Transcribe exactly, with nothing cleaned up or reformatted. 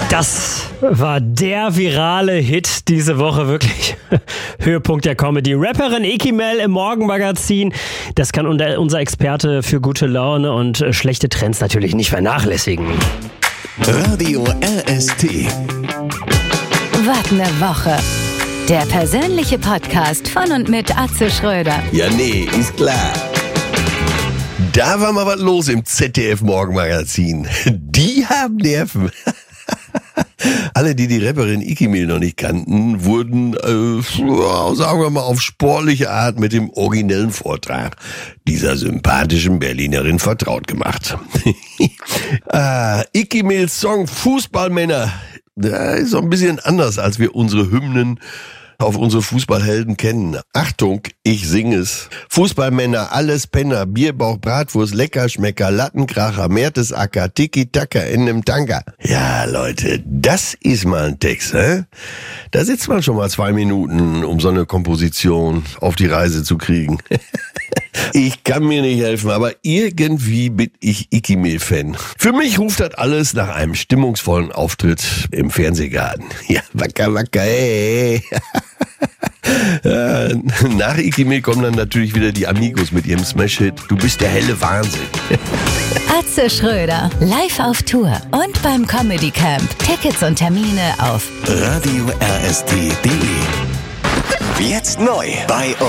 Das war der virale Hit diese Woche, wirklich Höhepunkt der Comedy. Rapperin Ekimel im Morgenmagazin, das kann unser Experte für gute Laune und schlechte Trends natürlich nicht vernachlässigen. Radio R S T. Was ne Woche. Der persönliche Podcast von und mit Atze Schröder. Ja, nee, ist klar. Da war mal was los im Z D F Morgenmagazin. Die haben Nerven. Alle, die die Rapperin Ekimel noch nicht kannten, wurden, äh, sagen wir mal, auf sportliche Art mit dem originellen Vortrag dieser sympathischen Berlinerin vertraut gemacht. ah, Ekimels Song Fußballmänner, der ist so ein bisschen anders, als wir unsere Hymnen auf unsere Fußballhelden kennen. Achtung, ich singe es. Fußballmänner, alles Penner, Bierbauch, Bratwurst, Leckerschmecker, Lattenkracher, Mertesacker, Tiki-Taka in nem Tanker. Ja, Leute, das ist mal ein Text, hä? Da sitzt man schon mal zwei Minuten, um so eine Komposition auf die Reise zu kriegen. Ich kann mir nicht helfen, aber irgendwie bin ich Ekimel-Fan. Für mich ruft das alles nach einem stimmungsvollen Auftritt im Fernsehgarten. Ja, wacker, wacker, ey. Ja, nach Ekimel kommen dann natürlich wieder die Amigos mit ihrem Smash-Hit Du bist der helle Wahnsinn. Atze Schröder, live auf Tour und beim Comedy Camp. Tickets und Termine auf Radio R S T punkt D E. Jetzt neu bei